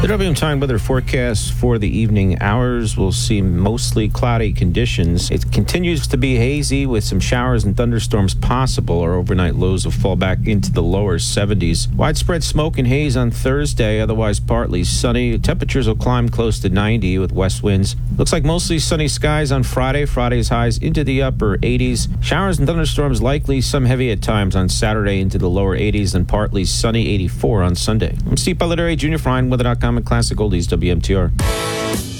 The WM Time weather forecast for the evening hours will see mostly cloudy conditions. It continues to be hazy with some showers and thunderstorms possible. Our overnight lows will fall back into the lower 70s. Widespread smoke and haze on Thursday, otherwise partly sunny. Temperatures will climb close to 90 with west winds. Looks like mostly sunny skies on Friday. Friday's highs into the upper 80s. Showers and thunderstorms likely, some heavy at times on Saturday into the lower 80s and partly sunny 84 on Sunday. I'm Steve Bellidere, Junior Frying, Weather.com and Classic Oldies WMTR.